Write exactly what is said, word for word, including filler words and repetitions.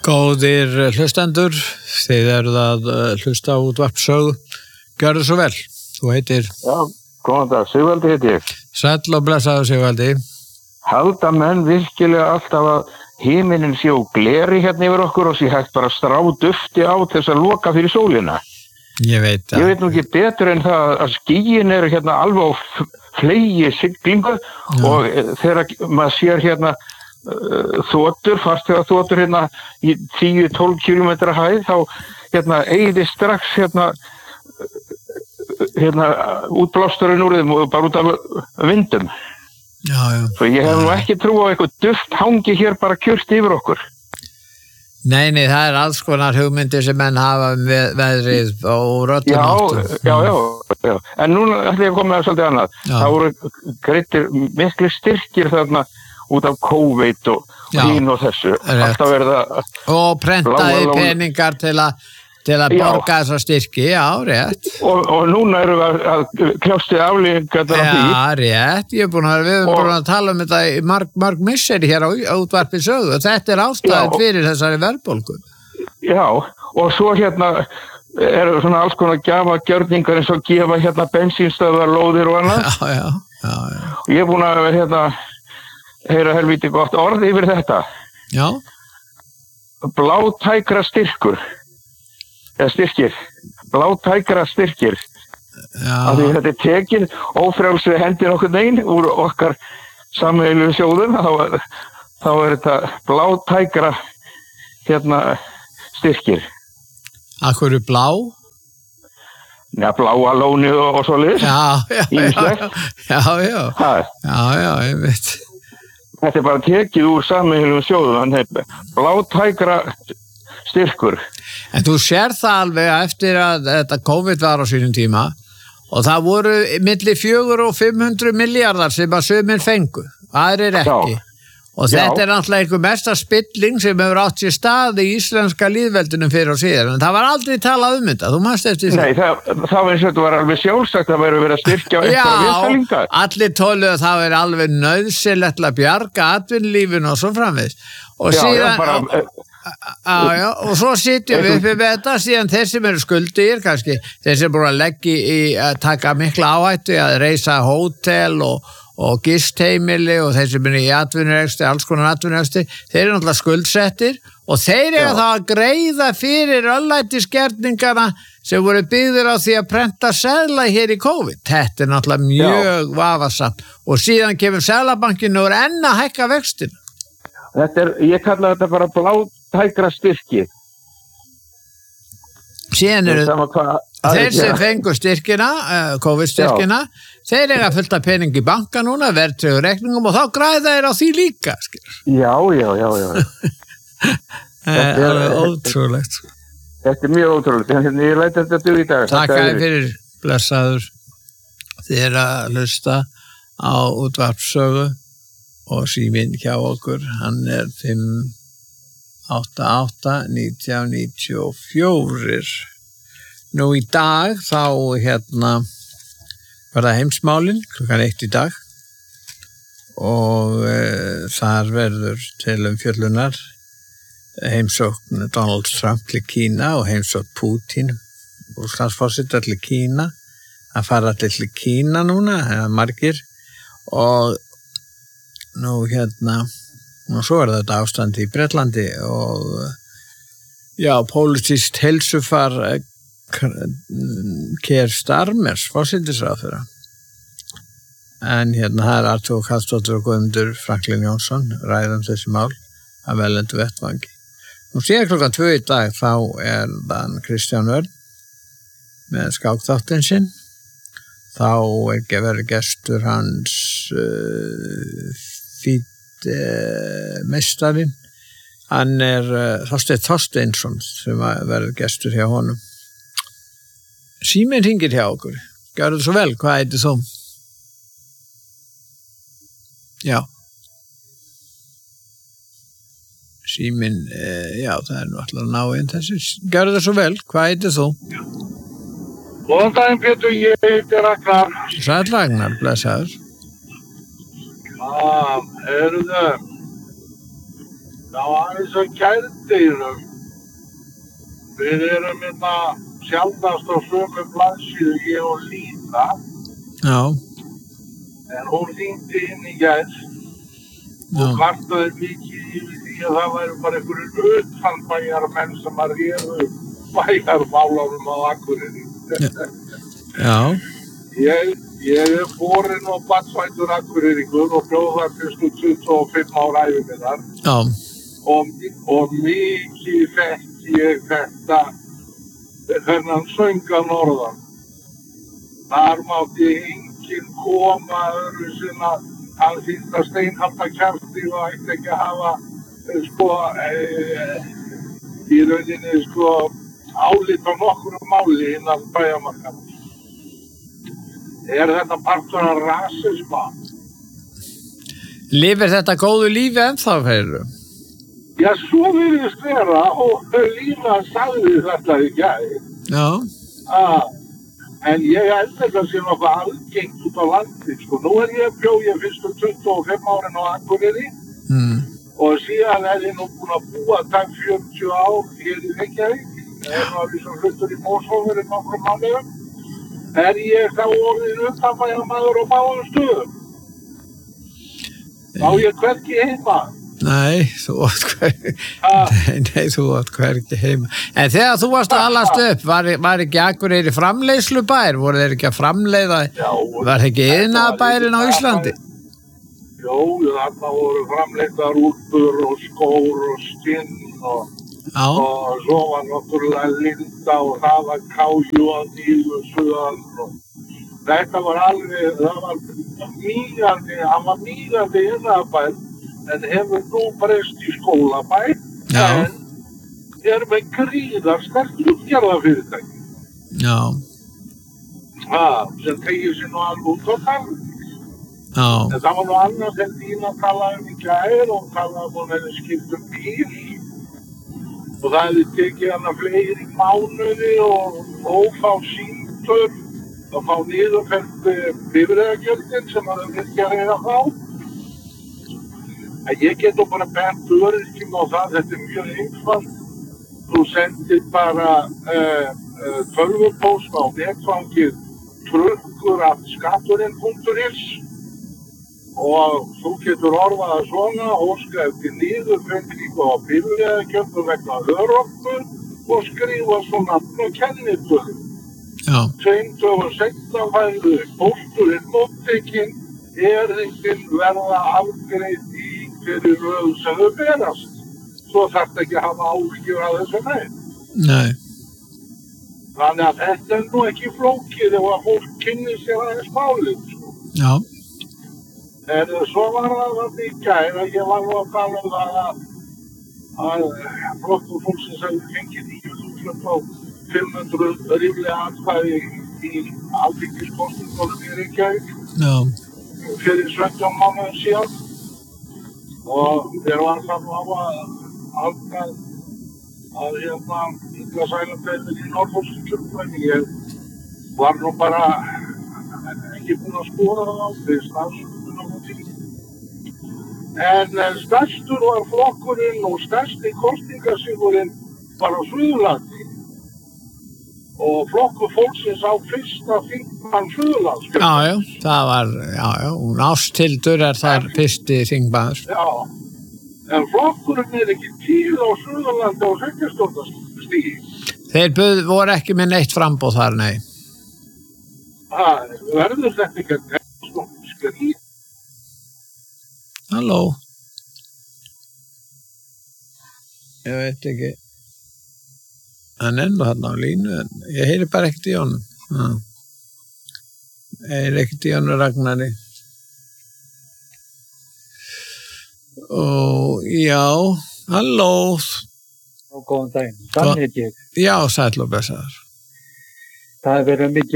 Góðir hlustendur, þið eruð að hlusta á útvarpssögu. Gjörðu svo vel. Þú heitir... Já, góðan dag, Sigvaldi heiti ég. Sæll og blessaður Sigvaldi. Halda menn virkilega alltaf að himinin sé og gleri hérna yfir okkur og sé hægt bara að strá dufti á til þess að loka fyrir sólina. Ég veit það. Ég veit nú ekki betur en það að skýin eru hérna alveg á flegi siglingu og þegar maður sér hérna þotur, farþega þotur hérna í tíu til tólf kílómetra hæð, þá hérna eyði strax hérna hérna útblásturinn úr þeim og bara út af vindum. Já, já. Svo ég hef nú ekki trú á eitthvað duft hangi hér bara kjört yfir okkur. Nei, nei, það er alls konar hugmyndir sem menn hafa um veð, veðrið og röddunáttu. Já, já, já, já. En núna ætla ég að koma með svolítið annað. Já. Það voru greittir miklu styrkir þarna út af COVID og hín og þessu. Alltaf verða... Og prentaði peningar til að til að borga þessa styrki, já, rétt. Og, og núna erum við að, að kljástu aflýðingar á því. Já, rétt. Ég er búin að, við erum búin að tala um þetta í marg, marg misseri hér á, á útvarpið sögu. Þetta er ástæðan fyrir þessari verðbólgu. Já, og svo hérna eru svona alls konar gjafa gjörningar eins og gefa hérna bensínstöðvar, lóðir og annað. Já, já, já, já. Og ég er búin að hérna heyra helvíti gott orð yfir þetta. Já. Blátækra styrkur. Eða styrkir. Blátækra styrkir. Já. Af því þetta er tekin ófrjálsri hendir okkur neginn úr okkar sameiginlegu sjóðum, þá, þá er þetta blátækra hérna styrkir. Akkur er blá? Já, bláa lóni og, og svoleiðis. Já, já, já, já, já, ha. já, já, ég veit. Þetta er bara tekið úr sameiginlegum sjóðum, þannig blátækra styrkur. En þú sér það alveg eftir að þetta COVID var á sínum tíma og það voru milli fjögur og fimm hundruð milljarðar sem að sumir fengu, aðrir ekki. Já. Og þetta Já. Er náttúrulega einhver mesta spilling sem hefur átt sér stað í íslenska lýðveldunum fyrir og síðan, en það var aldrei talað um þetta, þú manst eftir því. Nei, það, það var eins og þetta var alveg sjálfsagt að vera verið að styrkja eitthvað viðstælingar. Já, allir tóluðu að það er alveg nauðsynlegt að bjarga atvinnulífinu og svo framvegis. Og Já, síðan... Já, bara... Og, Já, já, og svo sitjum við uppi með þetta síðan þeir sem eru skuldir kannski, þeir sem er búin að leggja í að taka mikla áhættu að reisa hótel og, og gistheimili og þeir sem eru í atvinnurekstri, alls konar atvinnurekstri, þeir eru náttúrulega skuldsettir og þeir eru þá að greiða fyrir örlætisgerningarna sem voru byggðir á því að prenta seðla hér í COVID. Þetta er náttúrulega mjög vafasamt og síðan kemur Seðlabankinn og er enn að hækka vextina. Þetta er, ég kalla þetta bara blátækra styrki. Síðan eru þeir sem fengur styrkina, uh, COVID-styrkina, Já. Þeir eru að fullta pening í banka núna, verðtryggðu reikningum og þá græða þeir á því líka. Skil. Já, já, já, já. Þetta er ótrúlegt. Þetta er mjög ótrúlegt, en ég læti þetta duð í dag. Takk að fyrir, blessaður. Þið eru að hlusta á útvarpssögu. Og síminn hjá okkur, hann er fimm átta átta nítján níutíu og fjögur. Nú í dag þá hérna var það heimsmálin klukkan eitt í dag og e, þar verður til umfjöllunar heimsókn Donald Trump til Kína og heimsókn Putin Rússlandsforseta til Kína. Það fara allir til Kína núna, eða margir og nú hérna og svo er þetta ástand í Bretlandi og já, pólitískt heilsufar Keir Starmers fórsætisráðherra en hérna það er Artur Kallstóttur og Guðmundur Franklin Jónsson ræðum þessi mál að velendu vettvangi. Nú síðan klokkan tvö í dag þá er þann Kristján Örn með skákþáttinn sinn. Þá er verið gestur hans uh, fýtt uh, meistarinn. Hann er uh, Þorsteinn Þorsteinsson sem verður gestur hjá honum. Síminn hringir hjá okkur. Gjörðu svo vel, hvað heitir þú? Já. Síminn, uh, já, það er nú alltaf að ná inn þessu. Gjörðu svo vel, hvað heitir þú? Já. Góðan daginn, Pétur, ég heiti Ragnar. Sæll Ragnar, blessaður. Já, heyrðu. Já, aðeins að kærdeginum. Við erum hérna sjaldnast á sömu blaðsíðu, ég og Lína. Já. En hún hringdi inn í gær og kvartaði mikið yfir því að það væri bara einhverjum utanbæjarmenn sem að réðu bæjarmálanum á Akureyri. Já. Ég, ég er borinn og barnfæddur Akureyringur og bjó þar fyrstu tuttugu og fimm ára ævi minnar. Já. Og, og mikið þekki ég þetta, þennan söngan norðan. Þar mátti enginn koma öðru sinna, hann þýtt að steinhalda kjafti og ætti ekki að hafa, sko, e, í rauninni, sko, álit á nokkru máli innan bæjarmarkanum. Er þetta partur af rasisma? Lifir þetta góðu lífi ennþá, heyrðu? Já, svo virðist vera og Lína sagði þetta í gær. Já. Ah, en ég held þetta sé nokkuð algengt út á landi, sko. Nú er ég bjó ég fyrstu tuttugu og fimm árin á Akureyri mm. og síðan er ég nú búin að búa takk fjörutíu ár hér í Reykjavík. Er nú að við sem hlutur í Mósfóður í nokkrum mánuðum. Er ég þá orðin utanbæjarmaður á báðum stöðum? Á ég hvergi heima? Nei, þú átt hvergi, Ah. nei, nei, þú átt hvergi heima. En þegar þú varst að alast upp, var, var ekki Akureyri framleiðslubær? Voru þeir ekki að framleiða, Já, var það ekki iðnaðarbærinn á Íslandi? Jó, þarna voru framleiddar úlpur og skór og skinn og, Já. og svo var náttúrulega linda og það var káju og nýlusöðan og þetta var alveg, það var mýgandi, hann var mýgandi iðnaðarbær en hefur nú breyst í skólabæ, Já. en er með gríðar sterkt útgerðarfyrirtæki. Já. Ah, sem tegir sér nú alveg út á tarfi. Já. En það var nú annað sem Lína talaði um í gær og talaði um hún hefði skipt um bíl og það hefði tekið hana fleiri mánuði og ófá síntöl og fá niðurfellt bifreiðagjöldin sem það hefði ekki að reyna þá. En ég get nú bara bent öryrkjum á það, þetta er mjög einfalt. Þú sendir bara uh, uh, tölvupóst á netfangið trukkur af skatturinn punktur is og þú getur orðað það svona, óska eftir niðurfellingu á bifreiðagjöldum vegna örorku og skrifa svo nafn og kennitölu. Já. Tveim dögum seinna færðu pósturinn móttekinn, erindin verða afgreidd í fyrir röð sem þau berast. Svo þarf ekki að hafa áhyggjur af þessu meginn. Nei. Þannig að þetta er nú ekki flókið ef að fólk kynni sér aðeins málið, sko. Já. En svo var það þetta í gær að ég var nú að tala um það að, að Flokkur fólksins hefði fengið níu þúsund og fimm hundruð ríflega atkvæði í alþingiskosningunum í Reykjavík Já. fyrir sautján mánuðum síðan. Og þeir var það nú á að halda að hérna Inga Sælandheimil í Norðfólkskjörnum. Ég var nú bara ekki búinn að skoða það á fyrir stafsökunum og því. En stærstur var flokkurinn og stærsti kosningasigurinn var á Suðurlandi. Og Flokkur fólksins á fyrsta þingmann Suðurlands. Já, já, það var, já, já, hún Ásthildur er þar fyrsti þingmaður. Já, en flokkurinn er ekki til á Suðurlandi á sveitarstjórnarstígi. Þeir buð, voru ekki með neitt framboð þar, nei. Það verður þetta ekki að þetta skrýt. Halló. Ég veit ekki. Hann er nú þarna á línu, en ég heyri bara ekkert í honum. Já. Ég heyri ekkert í honum Ragnari. Og já, halló. Og góðan daginn. Þannig heit ég. Já, sæll og blessaður. Það hefur verið mikið